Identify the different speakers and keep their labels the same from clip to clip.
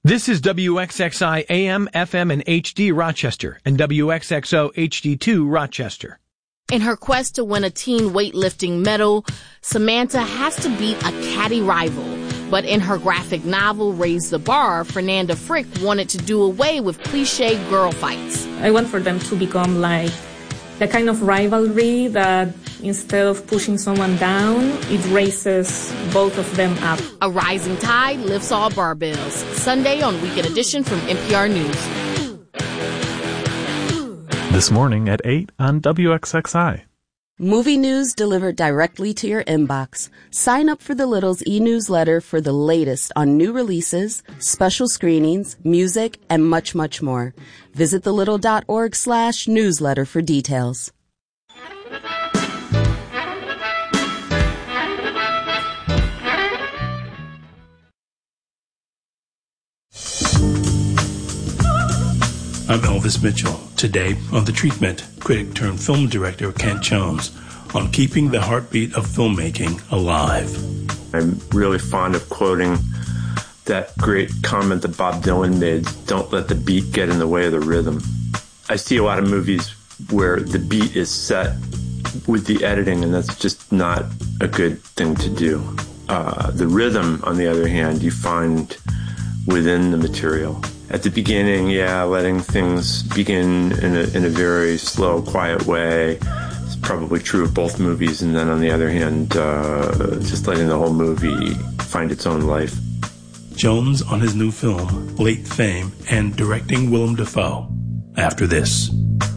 Speaker 1: This is WXXI AM, FM, and HD Rochester and WXXO HD2 Rochester.
Speaker 2: In her quest to win a teen weightlifting medal, Samantha has to beat a catty rival. But in her graphic novel, Raise the Bar, Fernanda Frick wanted to do away with cliché girl fights.
Speaker 3: I want for them to become like the kind of rivalry that instead of pushing someone down, it raises both of them up.
Speaker 2: A rising tide lifts all barbells. Sunday on Weekend Edition from NPR News.
Speaker 4: This morning at 8 on WXXI.
Speaker 5: Movie news delivered directly to your inbox. Sign up for the Littles e-newsletter for the latest on new releases, special screenings, music, and much, much more. Visit thelittle.org/newsletter for details.
Speaker 6: I'm Elvis Mitchell. Today on The Treatment, critic turned film director Kent Jones on keeping the heartbeat of filmmaking alive.
Speaker 7: I'm really fond of quoting that great comment that Bob Dylan made, don't let the beat get in the way of the rhythm. I see a lot of movies where the beat is set with the editing, and that's just not a good thing to do. The rhythm, on the other hand, you find within the material. At the beginning, letting things begin in a very slow, quiet way. It's probably true of both movies. And then on the other hand, just letting the whole movie find its own life.
Speaker 6: Jones on his new film, Late Fame, and directing Willem Dafoe. After this.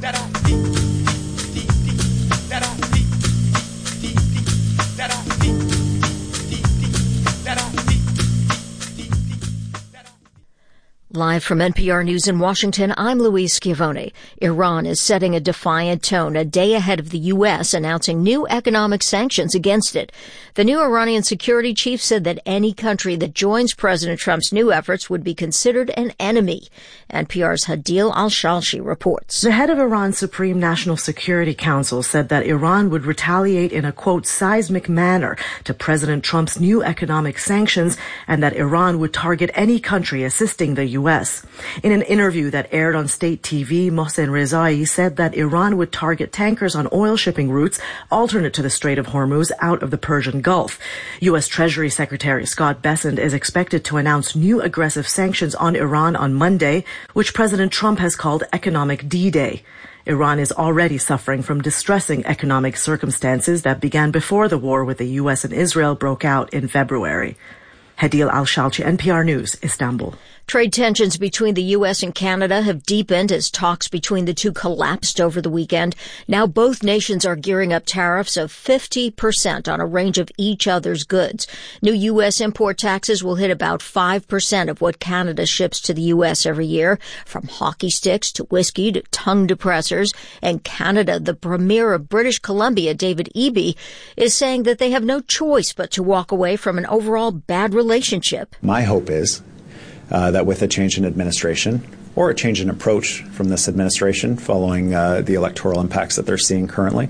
Speaker 8: Live from NPR News in Washington, I'm Louise Schiavone. Iran is setting a defiant tone a day ahead of the U.S. announcing new economic sanctions against it. The new Iranian security chief said that any country that joins President Trump's new efforts would be considered an enemy. NPR's Hadil Al-Shalshi reports.
Speaker 9: The head of Iran's Supreme National Security Council said that Iran would retaliate in a, quote, seismic manner to President Trump's new economic sanctions and that Iran would target any country assisting the U.S. In an interview that aired on state TV, Mohsen Rezai said that Iran would target tankers on oil shipping routes alternate to the Strait of Hormuz out of the Persian Gulf. U.S. Treasury Secretary Scott Bessent is expected to announce new aggressive sanctions on Iran on Monday, which President Trump has called Economic D-Day. Iran is already suffering from distressing economic circumstances that began before the war with the U.S. and Israel broke out in February. Hadil Al-Shalchi, NPR News, Istanbul.
Speaker 8: Trade tensions between the U.S. and Canada have deepened as talks between the two collapsed over the weekend. Now both nations are gearing up tariffs of 50% on a range of each other's goods. New U.S. import taxes will hit about 5% of what Canada ships to the U.S. every year, from hockey sticks to whiskey to tongue depressors. And Canada, the premier of British Columbia, David Eby, is saying that they have no choice but to walk away from an overall bad relationship.
Speaker 10: My hope is that with a change in administration or a change in approach from this administration following the electoral impacts that they're seeing currently,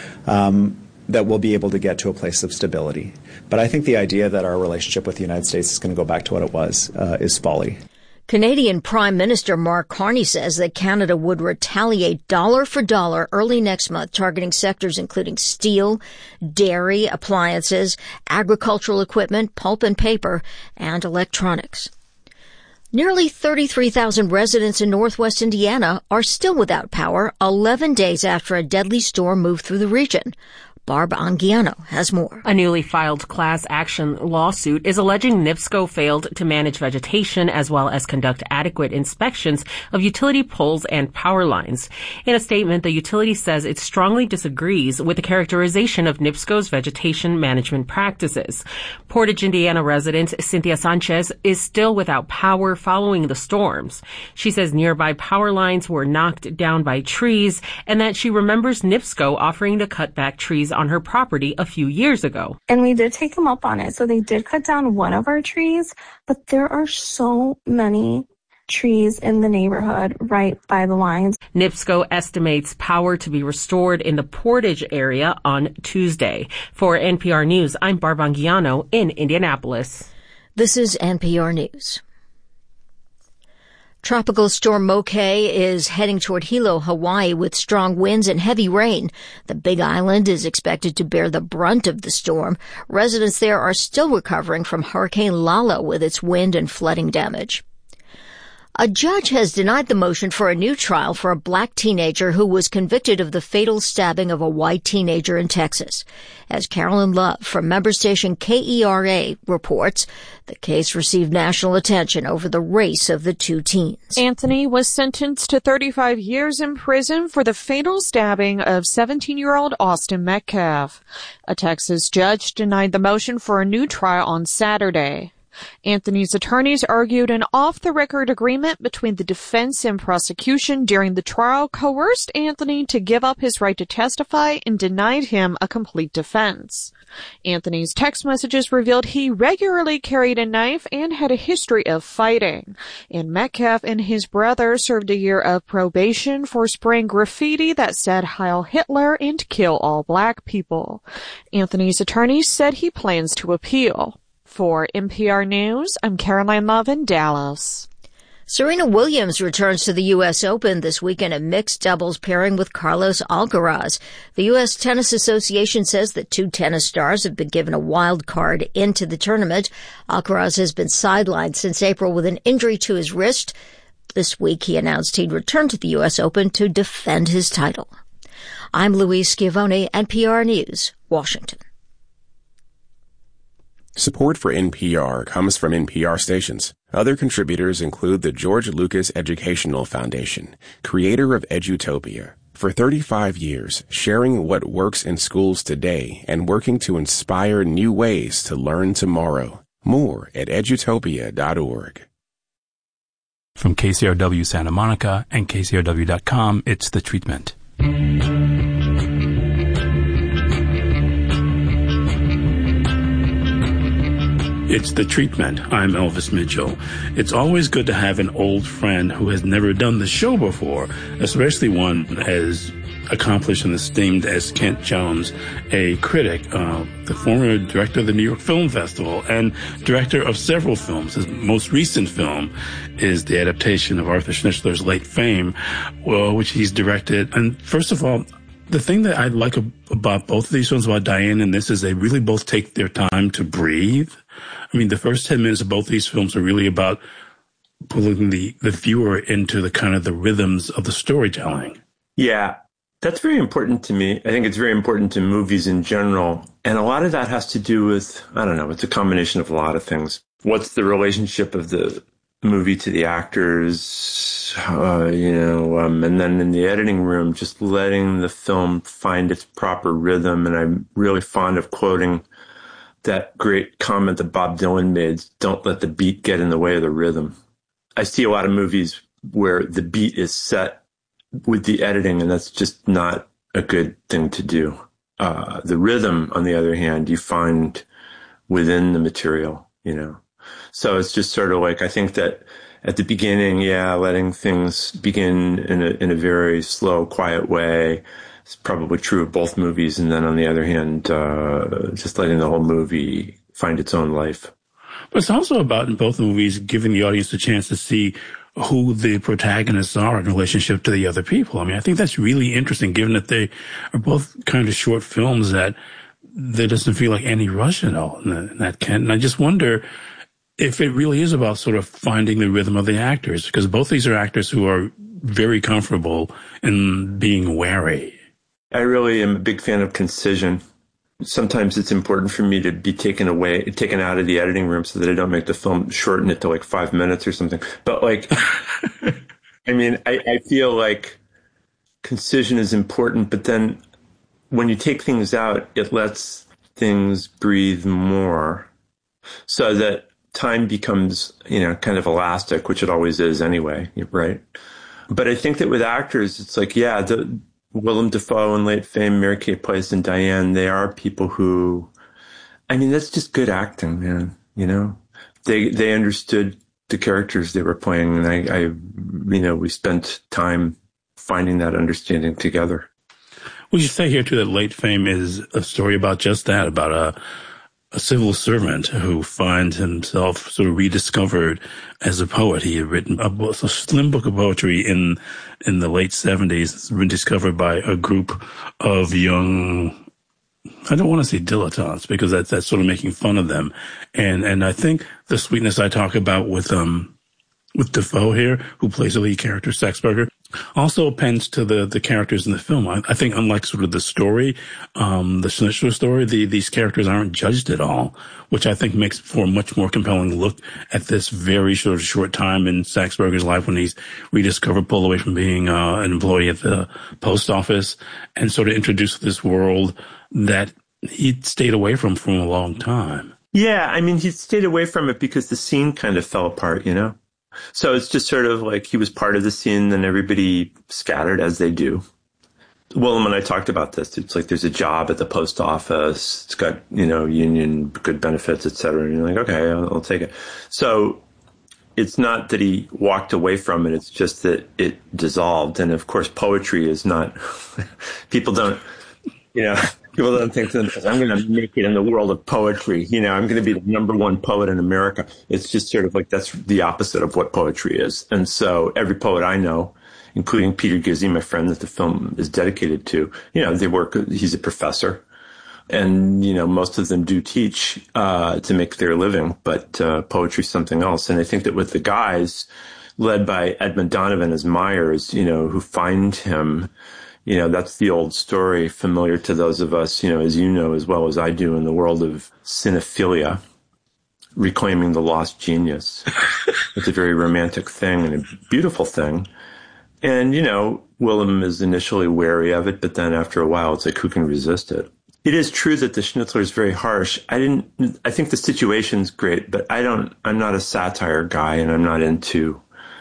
Speaker 10: that we'll be able to get to a place of stability. But I think the idea that our relationship with the United States is going to go back to what it was is folly.
Speaker 8: Canadian Prime Minister Mark Carney says that Canada would retaliate dollar for dollar early next month, targeting sectors including steel, dairy, appliances, agricultural equipment, pulp and paper, and electronics. Nearly 33,000 residents in northwest Indiana are still without power 11 days after a deadly storm moved through the region. Barb Anguiano has more.
Speaker 11: A newly filed class action lawsuit is alleging NIPSCO failed to manage vegetation as well as conduct adequate inspections of utility poles and power lines. In a statement, the utility says it strongly disagrees with the characterization of NIPSCO's vegetation management practices. Portage, Indiana resident Cynthia Sanchez is still without power following the storms. She says nearby power lines were knocked down by trees and that she remembers NIPSCO offering to cut back trees on her property a few years ago.
Speaker 12: And we did take them up on it. So they did cut down one of our trees, but there are so many trees in the neighborhood right by the lines.
Speaker 11: NIPSCO estimates power to be restored in the Portage area on Tuesday. For NPR News, I'm Barb Anguiano in Indianapolis.
Speaker 8: This is NPR News. Tropical storm Moke is heading toward Hilo, Hawaii with strong winds and heavy rain. The Big Island is expected to bear the brunt of the storm. Residents there are still recovering from Hurricane Lala with its wind and flooding damage. A judge has denied the motion for a new trial for a black teenager who was convicted of the fatal stabbing of a white teenager in Texas. As Carolyn Love from member station KERA reports, the case received national attention over the race of the two teens.
Speaker 13: Anthony was sentenced to 35 years in prison for the fatal stabbing of 17-year-old Austin Metcalf. A Texas judge denied the motion for a new trial on Saturday. Anthony's attorneys argued an off-the-record agreement between the defense and prosecution during the trial coerced Anthony to give up his right to testify and denied him a complete defense. Anthony's text messages revealed he regularly carried a knife and had a history of fighting. And Metcalf and his brother served a year of probation for spraying graffiti that said Heil Hitler and kill all black people. Anthony's attorneys said he plans to appeal. For NPR News, I'm Caroline Love in Dallas.
Speaker 8: Serena Williams returns to the U.S. Open this week in a mixed doubles pairing with Carlos Alcaraz. The U.S. Tennis Association says that two tennis stars have been given a wild card into the tournament. Alcaraz has been sidelined since April with an injury to his wrist. This week he announced he'd return to the U.S. Open to defend his title. I'm Louise Schiavone, NPR News, Washington.
Speaker 14: Support for NPR comes from NPR stations. Other contributors include the George Lucas Educational Foundation, creator of Edutopia. For 35 years, sharing what works in schools today and working to inspire new ways to learn tomorrow. More at edutopia.org.
Speaker 15: From KCRW Santa Monica and KCRW.com, it's The Treatment.
Speaker 6: It's The Treatment. I'm Elvis Mitchell. It's always good to have an old friend who has never done the show before, especially one as accomplished and esteemed as Kent Jones, a critic, the former director of the New York Film Festival and director of several films. His most recent film is the adaptation of Arthur Schnitzler's late Fame, which he's directed. And first of all, the thing that I like about both of these films, about Diane and this, is they really both take their time to breathe. I mean, the first 10 minutes of both of these films are really about pulling the viewer into the kind of the rhythms of the storytelling.
Speaker 7: Yeah, that's very important to me. I think it's very important to movies in general. And a lot of that has to do with, I don't know, it's a combination of a lot of things. What's the relationship of the movie to the actors, and then in the editing room, just letting the film find its proper rhythm. And I'm really fond of quoting that great comment that Bob Dylan made, don't let the beat get in the way of the rhythm. I see a lot of movies where the beat is set with the editing, and that's just not a good thing to do. The rhythm, on the other hand, you find within the material, So it's just sort of like, I think that at the beginning, letting things begin in a very slow, quiet way. It's probably true of both movies. And then on the other hand, just letting the whole movie find its own life.
Speaker 6: But it's also about, in both movies, giving the audience a chance to see who the protagonists are in relationship to the other people. I mean, I think that's really interesting, given that they are both kind of short films that there doesn't feel like any rush at all in that Kent. And I just wonder if it really is about sort of finding the rhythm of the actors, because both these are actors who are very comfortable in being wary.
Speaker 7: I really am a big fan of concision. Sometimes it's important for me to be taken out of the editing room so that I don't make the film shorten it to like 5 minutes or something. But I feel like concision is important, but then when you take things out, it lets things breathe more so that time becomes, kind of elastic, which it always is anyway, right? But I think that with actors, it's like, Willem Dafoe and late Fame, Mary-Kate Pleiss and Diane, they are people who, that's just good acting, man, They understood the characters they were playing, and we spent time finding that understanding together.
Speaker 6: We should say here, too, that Late Fame is a story about just that, about a civil servant who finds himself sort of rediscovered as a poet. He had written a slim book of poetry in the late 70s. It's been discovered by a group of young, I don't want to say dilettantes, because that's sort of making fun of them. And I think the sweetness I talk about with Defoe here, who plays the lead character, Saxberger, also appends to the characters in the film. I think unlike sort of the story, the Schnitzler story, these characters aren't judged at all, which I think makes for a much more compelling look at this very short time in Saxberger's life when he's rediscovered, pulled away from being an employee at the post office, and sort of introduced this world that he'd stayed away from a long time.
Speaker 7: Yeah, I mean, he stayed away from it because the scene kind of fell apart, you know? So it's just sort of like he was part of the scene, then everybody scattered as they do. Willem and I talked about this. It's like there's a job at the post office. It's got, union, good benefits, et cetera. And you're like, okay, I'll take it. So it's not that he walked away from it. It's just that it dissolved. And of course, poetry is not, people don't think that I'm going to make it in the world of poetry. I'm going to be the number one poet in America. It's just sort of like that's the opposite of what poetry is. And so every poet I know, including Peter Gizzi, my friend that the film is dedicated to, he's a professor. And, most of them do teach to make their living, but poetry is something else. And I think that with the guys led by Edmund Donovan as Myers, who find him, that's the old story familiar to those of us, as you know, as well as I do in the world of cinephilia, reclaiming the lost genius. It's a very romantic thing and a beautiful thing. And, Willem is initially wary of it, but then after a while, it's like, who can resist it? It is true that the Schnitzler is very harsh. I think the situation's great, but I'm not a satire guy, and I'm not into,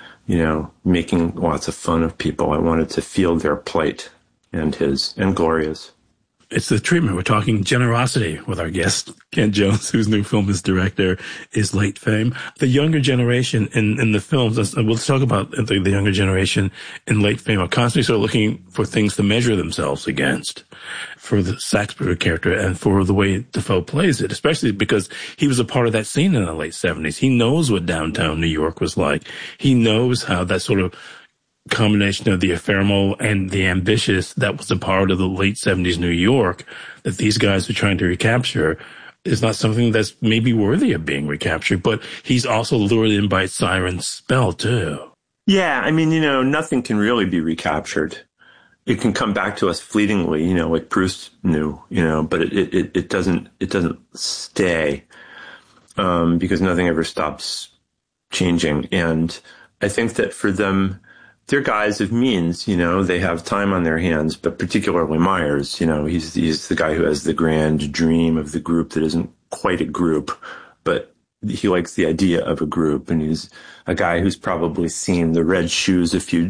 Speaker 7: making lots of fun of people. I wanted to feel their plight. And Gloria's. It's the treatment. We're talking generosity with our guest, Ken Jones, whose new film is director is Late Fame. The younger generation in the films, we'll talk about the younger generation in Late Fame, are constantly sort of looking for things to measure themselves against for the Saxberger character and for the way Defoe plays it, especially because he was a part of that scene in the late 70s. He knows what downtown New York was like. He knows how that sort of combination of the ephemeral and the ambitious that was a part of the late 70s New York that these guys are trying to recapture is not something that's maybe worthy of being recaptured, but he's also lured in by Siren's spell too. Yeah, I mean, nothing can really be recaptured. It can come back to us fleetingly, like Proust knew, but it doesn't stay, because nothing ever stops changing. And I think that for them, they're guys of means, they have time on their hands, but particularly Myers, he's the guy who has the grand dream of the group that isn't quite a group, but he likes the idea of a group. And he's a guy who's probably seen the Red Shoes a few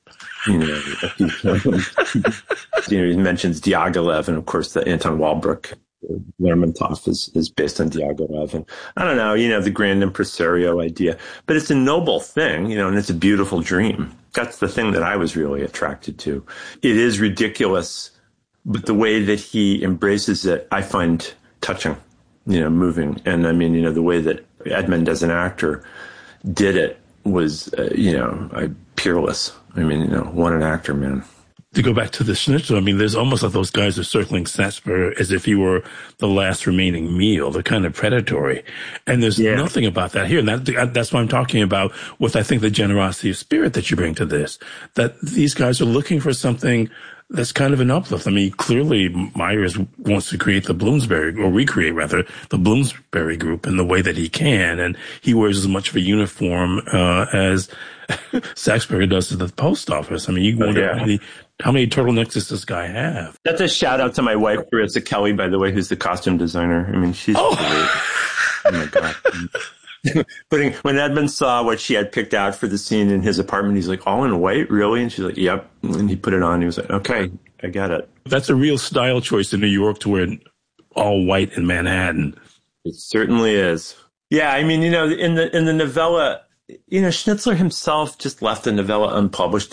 Speaker 7: times. He mentions Diaghilev, and of course the Anton Walbrook. Lermontov is based on Diaghilev, and I don't know, the grand impresario idea, but it's a noble thing, and it's a beautiful dream. That's the thing that I was really attracted to. It is ridiculous, but the way that he embraces it, I find touching, moving. And I mean, the way that Edmund as an actor did it was, peerless. I mean, what an actor, man. To go back to the Schnitzler, I mean, there's almost like those guys are circling Saxberger as if he were the last remaining meal. They're kind of predatory. And there's nothing about that here. And that's what I'm talking about with, I think, the generosity of spirit that you bring to this. That these guys are looking for something that's kind of an uplift. I mean, clearly Myers wants to create the Bloomsbury, or recreate rather, the Bloomsbury group in the way that he can. And he wears as much of a uniform as Saxberger does to the post office. I mean, you wonder how many turtlenecks does this guy have? That's a shout out to my wife, Carissa Kelly, by the way, who's the costume designer. I mean, she's great. Oh my God. When Edmund saw what she had picked out for the scene in his apartment, he's like, all in white, really? And she's like, yep. And he put it on. He was like, okay, I get it. That's a real style choice in New York to wear all white in Manhattan. It certainly is. Yeah, I mean, in the novella, Schnitzler himself just left the novella unpublished, and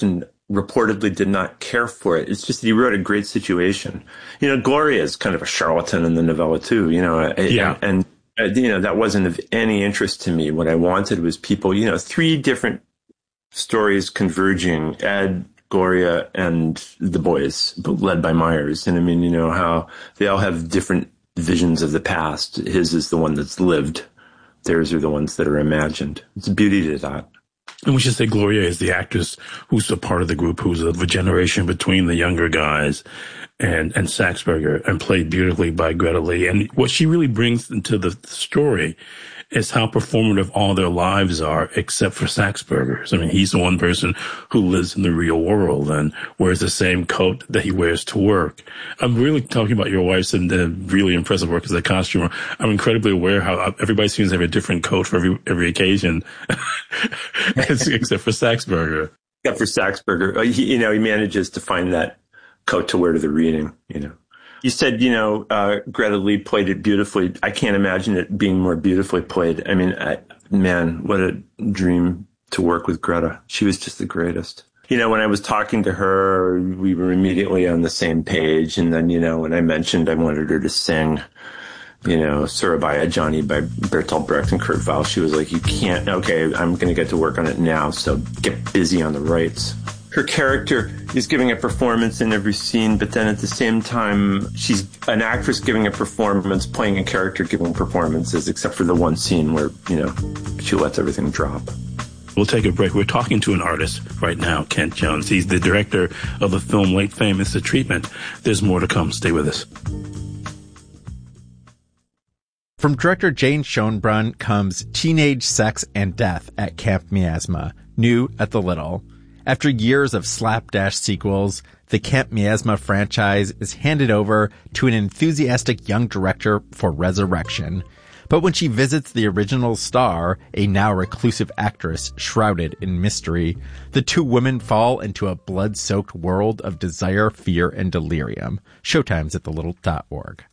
Speaker 7: reportedly did not care for it. It's just that he wrote a great situation. Gloria is kind of a charlatan in the novella too, and that wasn't of any interest to me. What I wanted was people, 3 different stories converging, Ed, Gloria, and the boys, led by Myers. And I mean, how they all have different visions of the past. His is the one that's lived. Theirs are the ones that are imagined. It's a beauty to that.
Speaker 6: And we should say Gloria is the actress who's a part of the group, who's of a generation between the younger guys and Saxberger, and played beautifully by Greta Lee. And what she really brings into the story is how performative all their lives are, except for Saxberger's. I mean, he's the one person who lives in the real world and wears the same coat that he wears to work. I'm really talking about your wife's and the really impressive work as a costumer. I'm incredibly aware how everybody seems to have a different coat for every occasion, except for Saxberger.
Speaker 7: Except for Saxberger. He manages to find that coat to wear to the reading, You said, Greta Lee played it beautifully. I can't imagine it being more beautifully played. I mean, man, what a dream to work with Greta. She was just the greatest. When I was talking to her, we were immediately on the same page. And then, when I mentioned I wanted her to sing, Surabaya Johnny by Bertolt Brecht and Kurt Weill, she was like, you can't. Okay, I'm going to get to work on it now. So get busy on the rights. Her character is giving a performance in every scene, but then at the same time, she's an actress giving a performance, playing a character giving performances, except for the one scene where, she lets everything drop.
Speaker 6: We'll take a break. We're talking to an artist right now, Kent Jones. He's the director of the film Late Famous, The Treatment. There's more to come. Stay with us.
Speaker 16: From director Jane Schoenbrunn comes Teenage Sex and Death at Camp Miasma, new at the Little. After years of slapdash sequels, the Camp Miasma franchise is handed over to an enthusiastic young director for resurrection. But when she visits the original star, a now reclusive actress shrouded in mystery, the 2 women fall into a blood-soaked world of desire, fear, and delirium. Showtime's at thelittle.org.